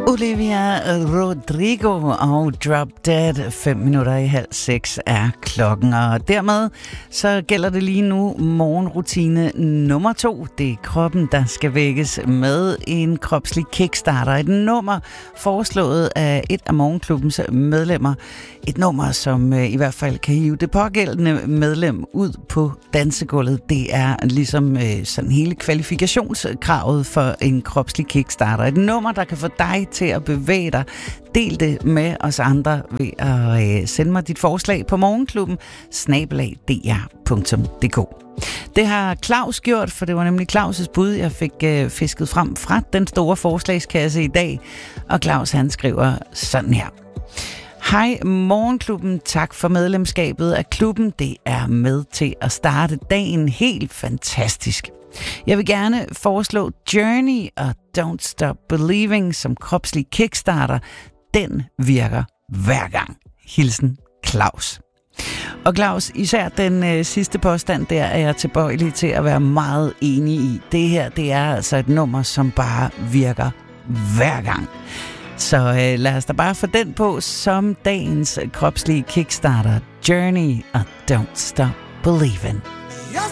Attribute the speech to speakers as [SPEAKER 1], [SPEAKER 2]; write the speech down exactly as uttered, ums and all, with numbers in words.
[SPEAKER 1] Olivia Rodrigo og Drop Dead. Fem minutter i halv seks er klokken, og dermed så gælder det lige nu morgenrutine nummer to. Det er kroppen, der skal vækkes med en kropslig kickstarter. Et nummer foreslået af et af morgenklubbens medlemmer. Et nummer, som i hvert fald kan hive det pågældende medlem ud på dansegulvet. Det er ligesom sådan hele kvalifikationskravet for en kropslig kickstarter. Et nummer, der kan få dig til at bevæge dig. Del det med os andre ved at øh, sende mig dit forslag på morgenklubben snabel-a d r punktum d k. Det har Claus gjort, for det var nemlig Claus' bud, jeg fik øh, fisket frem fra den store forslagskasse i dag. Og Claus, han skriver sådan her. Hej morgenklubben, tak for medlemskabet af klubben. Det er med til at starte dagen helt fantastisk. Jeg vil gerne foreslå Journey og Don't Stop Believing som kropslig kickstarter. Den virker hver gang. Hilsen Claus. Og Claus, især den øh, sidste påstand, der er jeg tilbøjelig til at være meget enig i. Det her, det er altså et nummer, som bare virker hver gang. Så øh, lad os da bare få den på som dagens kropslige kickstarter. Journey og Don't Stop Believing.